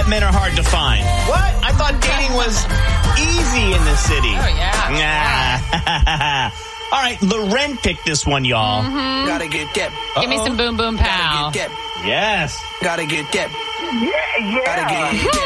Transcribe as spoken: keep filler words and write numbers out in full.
that men are hard to find. What? I thought dating was easy in the city. Oh, yeah. Nah. All right, Loren picked this one, y'all. Mm-hmm. Gotta get that. Give me some boom boom pow. Gotta get that. Yes. Gotta get that. Yeah, yeah. Gotta get that.